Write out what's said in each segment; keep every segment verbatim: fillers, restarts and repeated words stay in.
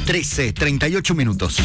trece, treinta y ocho minutos.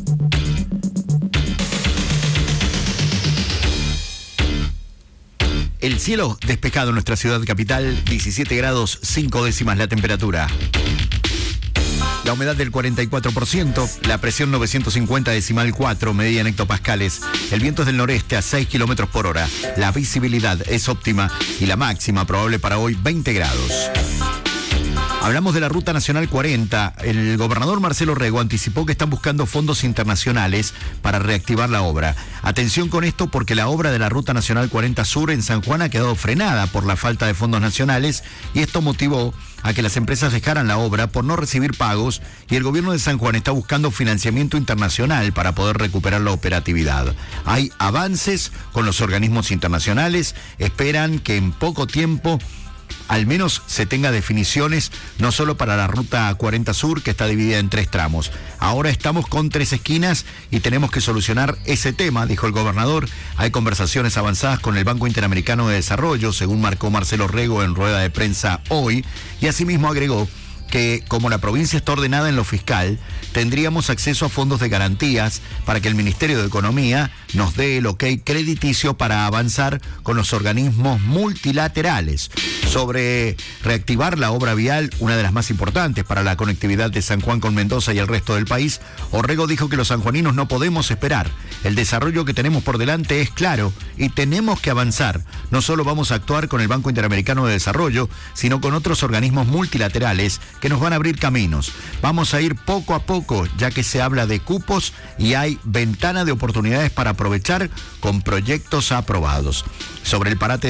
El cielo despejado en nuestra ciudad capital, diecisiete grados cinco décimas la temperatura. La humedad del cuarenta y cuatro por ciento, la presión novecientos cincuenta decimal cuatro, medida en hectopascales. El viento es del noreste a seis kilómetros por hora. La visibilidad es óptima y la máxima probable para hoy veinte grados. Hablamos de la Ruta Nacional cuarenta. El gobernador Marcelo Rego anticipó que están buscando fondos internacionales para reactivar la obra. Atención con esto porque la obra de la Ruta Nacional cuarenta Sur en San Juan ha quedado frenada por la falta de fondos nacionales y esto motivó a que las empresas dejaran la obra por no recibir pagos y el gobierno de San Juan está buscando financiamiento internacional para poder recuperar la operatividad. Hay avances con los organismos internacionales, esperan que en poco tiempo al menos se tenga definiciones, no solo para la Ruta cuarenta Sur, que está dividida en tres tramos. Ahora estamos con tres esquinas y tenemos que solucionar ese tema, dijo el gobernador. Hay conversaciones avanzadas con el Banco Interamericano de Desarrollo, según marcó Marcelo Rego en rueda de prensa hoy, y asimismo agregó que como la provincia está ordenada en lo fiscal, tendríamos acceso a fondos de garantías para que el Ministerio de Economía nos dé el ok crediticio para avanzar con los organismos multilaterales. Sobre reactivar la obra vial, una de las más importantes para la conectividad de San Juan con Mendoza y el resto del país, Orrego dijo que los sanjuaninos no podemos esperar. El desarrollo que tenemos por delante es claro y tenemos que avanzar. No solo vamos a actuar con el Banco Interamericano de Desarrollo, sino con otros organismos multilaterales que nos van a abrir caminos. Vamos a ir poco a poco, ya que se habla de cupos y hay ventana de oportunidades para aprovechar con proyectos aprobados. Sobre el parate